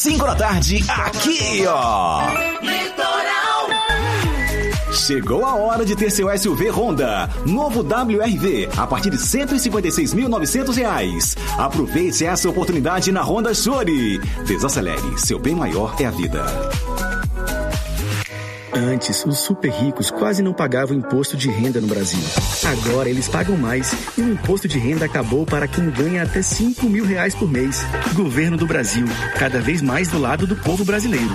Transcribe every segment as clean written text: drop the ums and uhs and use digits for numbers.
5 da tarde, aqui, ó. Litoral. Chegou a hora de ter seu SUV Honda. Novo WRV, a partir de R$ 156.900. Aproveite essa oportunidade na Honda Shore. Desacelere, seu bem maior é a vida. Antes, os super ricos quase não pagavam imposto de renda no Brasil. Agora eles pagam mais e o imposto de renda acabou para quem ganha até R$5.000 por mês. Governo do Brasil, cada vez mais do lado do povo brasileiro.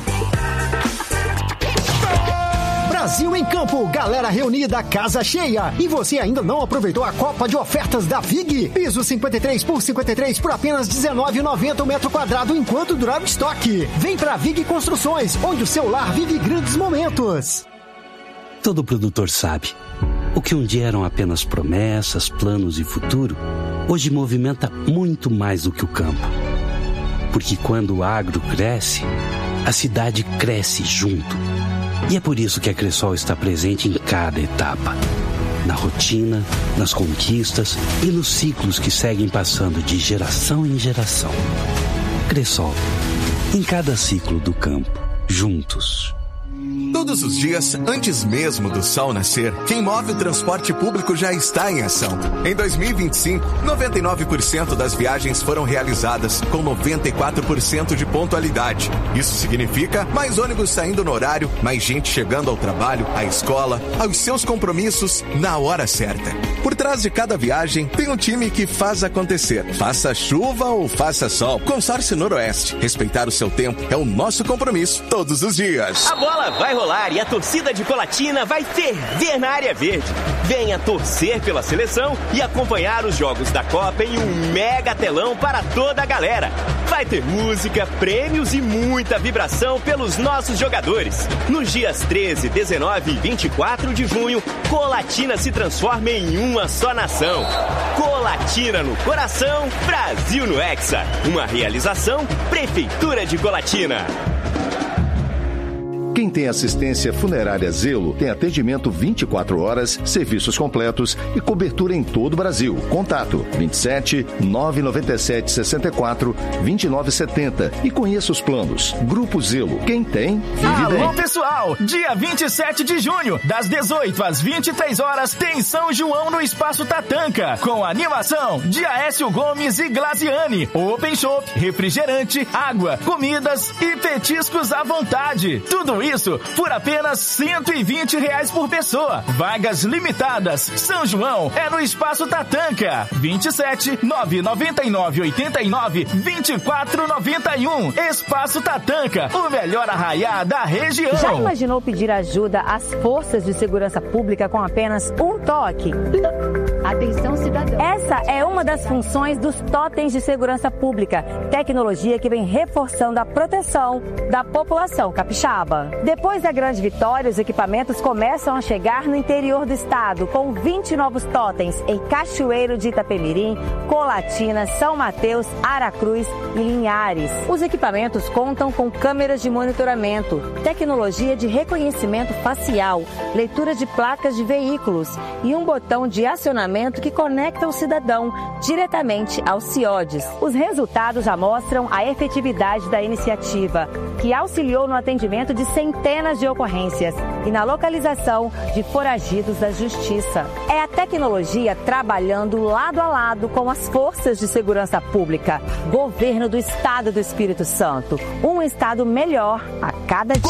Brasil em campo, galera reunida, casa cheia. E você ainda não aproveitou a Copa de ofertas da FIG? Piso 53 por 53 por apenas R$19,90 o metro quadrado enquanto durar o estoque. Vem pra VIG Construções, onde o seu lar vive grandes momentos. Todo produtor sabe. O que um dia eram apenas promessas, planos e futuro, hoje movimenta muito mais do que o campo. Porque quando o agro cresce, a cidade cresce junto. E é por isso que a Cressol está presente em cada etapa. Na rotina, nas conquistas e nos ciclos que seguem passando de geração em geração. Cressol, em cada ciclo do campo, juntos. Todos os dias, antes mesmo do sol nascer, quem move o transporte público já está em ação. Em 2025, 99% das viagens foram realizadas com 94% de pontualidade. Isso significa mais ônibus saindo no horário, mais gente chegando ao trabalho, à escola, aos seus compromissos na hora certa. Por trás de cada viagem, tem um time que faz acontecer. Faça chuva ou faça sol. Consórcio Noroeste. Respeitar o seu tempo é o nosso compromisso todos os dias. A bola vai rolar e a torcida de Colatina vai ferver na área verde. Venha torcer pela seleção e acompanhar os jogos da Copa em um mega telão para toda a galera. Vai ter música, prêmios e muita vibração pelos nossos jogadores. Nos dias 13, 19 e 24 de junho, Colatina se transforma em uma só nação. Colatina no coração, Brasil no Hexa. Uma realização, Prefeitura de Colatina. Quem tem assistência funerária Zelo tem atendimento 24 horas, serviços completos e cobertura em todo o Brasil. Contato 27 997 64 29 70 e conheça os planos. Grupo Zelo. Quem tem, vive bem. Alô, pessoal! Dia 27 de junho, das 18 às 23 horas, tem São João no Espaço Tatanka, com animação de Aécio Gomes e Glaziani. Open Shop, refrigerante, água, comidas e petiscos à vontade. Tudo isso por apenas R$120 por pessoa. Vagas limitadas. São João é no Espaço Tatanka. 27 999 89 24 91. Espaço Tatanka, o melhor arraiá da região. Já imaginou pedir ajuda às forças de segurança pública com apenas um toque? Atenção, cidadão. Essa é uma das funções dos totens de segurança pública. Tecnologia que vem reforçando a proteção da população capixaba. Depois da grande vitória, os equipamentos começam a chegar no interior do estado, com 20 novos totens em Cachoeiro de Itapemirim, Colatina, São Mateus, Aracruz e Linhares. Os equipamentos contam com câmeras de monitoramento, tecnologia de reconhecimento facial, leitura de placas de veículos e um botão de acionamento que conecta o cidadão diretamente aos CIODs. Os resultados já mostram a efetividade da iniciativa, que auxiliou no atendimento de centenas de ocorrências e na localização de foragidos da justiça. É a tecnologia trabalhando lado a lado com as forças de segurança pública. Governo do Estado do Espírito Santo. Um estado melhor a cada dia.